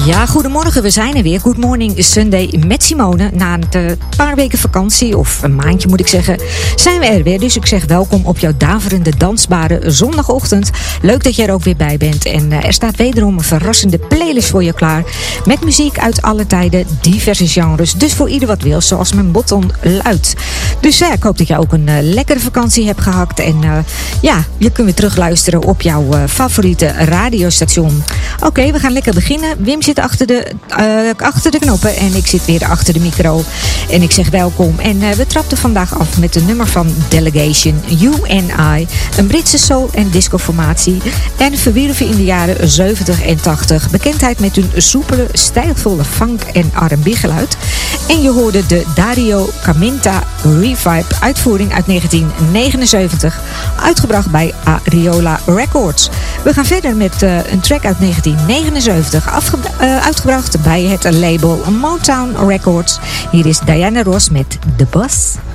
Ja, goedemorgen, we zijn er weer. Good Morning Sunday met Simone. Na een paar weken vakantie, of een maandje moet ik zeggen, zijn we er weer. Dus ik zeg welkom op jouw daverende, dansbare zondagochtend. Leuk dat jij er ook weer bij bent. En er staat wederom een verrassende playlist voor je klaar. Met muziek uit alle tijden, diverse genres. Dus voor ieder wat wil, zoals mijn botton luidt. Dus ik hoop dat je ook een lekkere vakantie hebt gehad. En je kunt weer terugluisteren op jouw favoriete radiostation. Oké, we gaan lekker beginnen. Wim zit achter de knoppen en ik zit weer achter de micro. En ik zeg welkom. En we trapten vandaag af met een nummer van Delegation, You and I. Een Britse soul- en discoformatie. En verwierven in de jaren 70 en 80. Bekendheid met hun soepele, stijlvolle funk- en R&B geluid. En je hoorde de Dario Caminta Revive uitvoering uit 1979. Uitgebracht bij Ariola Records. We gaan verder met een track uit 1979. Uitgebracht bij het label Motown Records. Hier is Diana Ross met The Boss.